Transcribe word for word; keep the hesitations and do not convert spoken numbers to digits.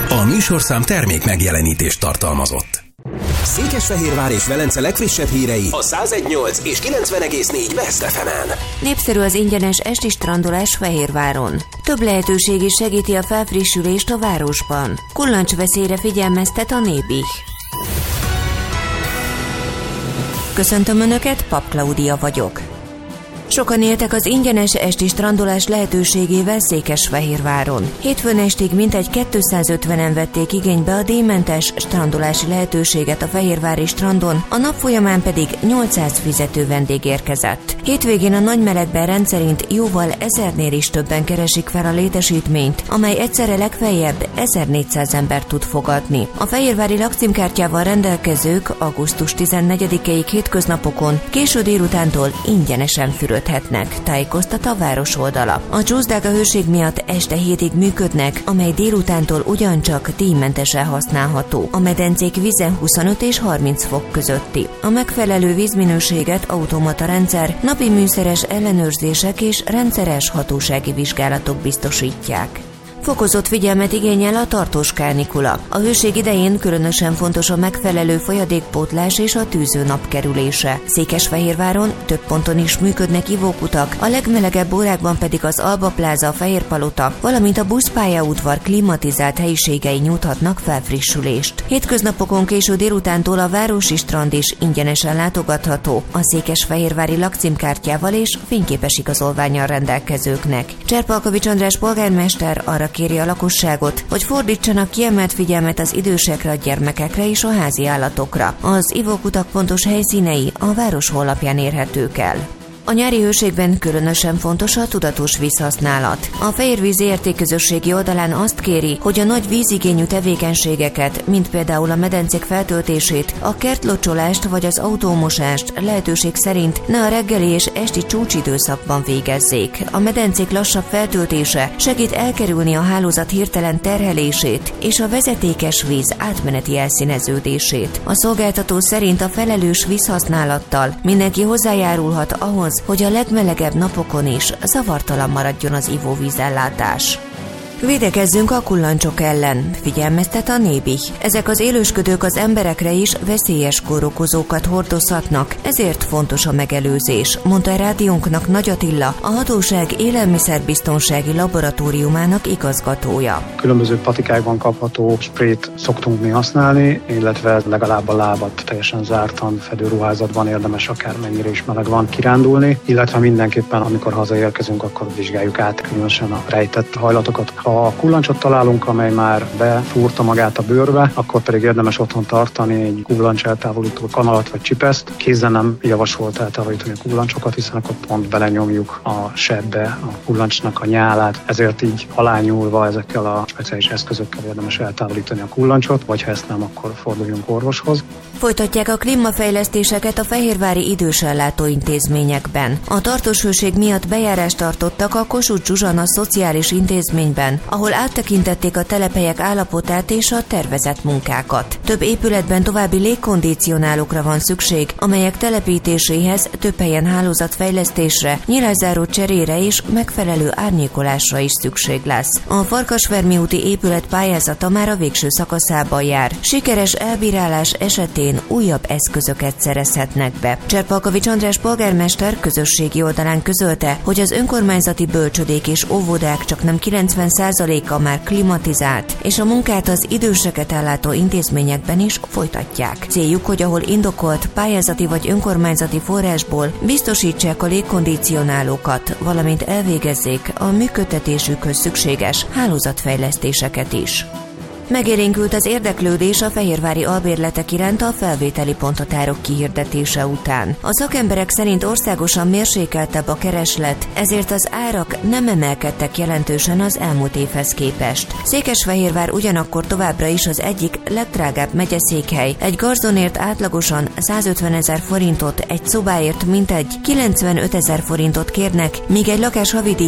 A műsorszám termék megjelenítést tartalmazott. Székesfehérvár és Velence legfrissebb hírei a száz egy egész nyolc és kilencven egész négy West ef emen. Népszerű az ingyenes esti strandolás Fehérváron. Több lehetőség is segíti a felfrissülést a városban. Kullancsveszélyre figyelmeztet a Nébih. Köszöntöm Önöket, Pap Klaudia vagyok. Sokan éltek az ingyenes esti strandolás lehetőségével Székesfehérváron. Hétfőn estig mintegy kétszázötvenen vették igénybe a díjmentes strandolási lehetőséget a fehérvári strandon, a nap folyamán pedig nyolcszáz fizető vendég érkezett. Hétvégén a nagy melegben rendszerint jóval ezernél is többen keresik fel a létesítményt, amely egyszerre legfeljebb ezernégyszáz ember tud fogadni. A fehérvári lakcímkártyával rendelkezők augusztus tizennegyedikéig hétköznapokon késő délutántól ingyenesen fürödhetnek, tájékoztat a város oldala. A csúszdák a hőség miatt este hétig működnek, amely délutántól ugyancsak díjmentesen használható. A medencék vize huszonöt és harminc fok közötti. A megfelelő vízminőséget automata rendszer, napi műszeres ellenőrzések és rendszeres hatósági vizsgálatok biztosítják. Fokozott figyelmet igényel a tartós kánikula. A hőség idején különösen fontos a megfelelő folyadékpótlás és a tűzőnap kerülése. Székesfehérváron több ponton is működnek ivókutak, a legmelegebb órákban pedig az Alba Pláza, a Fehérpalota, valamint a buszpályaudvar klimatizált helyiségei nyújthatnak felfrissülést. Hétköznapokon késő délutántól a városi strand is ingyenesen látogatható a székesfehérvári lakcímkártyával és fényképes igazolvánnyal rendelkezőknek. Cserpalkovics András polgármester arra kéri a lakosságot, hogy fordítsanak kiemelt figyelmet az idősekre, a gyermekekre és a házi állatokra. Az ivókutak pontos helyszínei a város honlapján érhetők el. A nyári hőségben különösen fontos a tudatos vízhasználat. A Fehérvíz Zé Er Té közösségi oldalán azt kéri, hogy a nagy vízigényű tevékenységeket, mint például a medencék feltöltését, a kertlocsolást vagy az autómosást lehetőség szerint ne a reggeli és esti csúcsidőszakban végezzék. A medencék lassabb feltöltése segít elkerülni a hálózat hirtelen terhelését és a vezetékes víz átmeneti elszíneződését. A szolgáltató szerint a felelős vízhasználattal mindenki hozzájárulhat ahhoz, hogy a legmelegebb napokon is zavartalan maradjon az ivóvízellátás. Védekezzünk a kullancsok ellen, figyelmeztet a Nébih. Ezek az élősködők az emberekre is veszélyes kórokozókat hordozhatnak, ezért fontos a megelőzés, mondta a rádiónknak Nagy Attila, a hatóság élelmiszerbiztonsági laboratóriumának igazgatója. Különböző patikákban kapható sprayt szoktunk mi használni, illetve legalább a lábat teljesen zártan fedő ruházatban érdemes akármennyire is meleg van kirándulni, illetve mindenképpen amikor hazaérkezünk, akkor vizsgáljuk át különösen a rejtett hajlatokat. Ha a kullancsot találunk, amely már befúrta magát a bőrbe, akkor pedig érdemes otthon tartani egy kullancs eltávolító kanalat vagy csipeszt. Kézzel nem javasolt eltávolítani a kullancsokat, hiszen akkor pont belenyomjuk a sebbe a kullancsnak a nyálát. Ezért így alányulva ezekkel a speciális eszközökkel érdemes eltávolítani a kullancsot, vagy ha ezt nem, akkor forduljunk orvoshoz. Folytatják a klímafejlesztéseket a fehérvári idősellátó intézményekben. A tartós hőség miatt bejárást tartottak a Kossuth Zsuzsana Szociális Intézményben, ahol áttekintették a telephelyek állapotát és a tervezett munkákat. Több épületben további légkondicionálókra van szükség, amelyek telepítéséhez több helyen hálózatfejlesztésre, nyilászáró cserére és megfelelő árnyékolásra is szükség lesz. A Farkasvermi úti épület pályázata már a végső szakaszában jár. Sikeres elbírálás esetén újabb eszközöket szerezhetnek be. Cserpalkovics András polgármester közösségi oldalán közölte, hogy az önkormányzati bölcsödék és óvodák csak nem kilencven százaléka már klimatizált, és a munkát az időseket ellátó intézményekben is folytatják. Céljuk, hogy ahol indokolt pályázati vagy önkormányzati forrásból biztosítsák a légkondicionálókat, valamint elvégezzék a működtetésükhöz szükséges hálózatfejlesztéseket is. Megélénkült az érdeklődés a fehérvári albérletek iránt a felvételi ponthatárok kihirdetése után. A szakemberek szerint országosan mérsékeltebb a kereslet, ezért az árak nem emelkedtek jelentősen az elmúlt évhez képest. Székesfehérvár ugyanakkor továbbra is az egyik legdrágább megyeszékhely. Egy garzonért átlagosan százötvenezer forintot, egy szobáért mintegy kilencvenötezer forintot kérnek, míg egy lakás havi